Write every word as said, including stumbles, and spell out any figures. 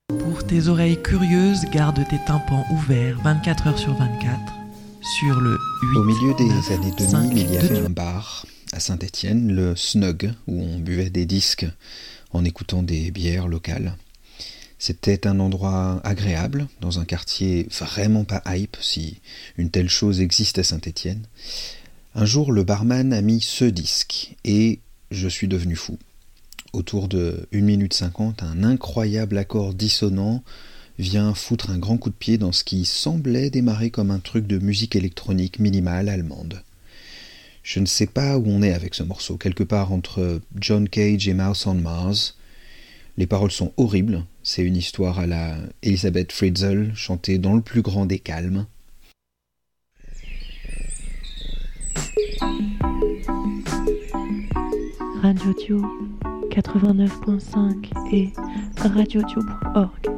Pour tes oreilles curieuses, garde tes tympans ouverts vingt-quatre heures sur vingt-quatre sur le huit. Au milieu des neuf, années deux mille, cinq, il y avait deux. un bar à Saint-Étienne, le Snug, où on buvait des disques en écoutant des bières locales. C'était un endroit agréable, dans un quartier vraiment pas hype, si une telle chose existe à Saint-Étienne. Un jour, le barman a mis ce disque, et je suis devenu fou. Autour de une minute cinquante, un incroyable accord dissonant vient foutre un grand coup de pied dans ce qui semblait démarrer comme un truc de musique électronique minimale allemande. Je ne sais pas où on est avec ce morceau, quelque part entre John Cage et Mouse on Mars. Les paroles sont horribles, c'est une histoire à la Elisabeth Fritzl, chantée dans le plus grand des calmes. Radio Tube quatre-vingt-neuf point cinq et radiotube point org.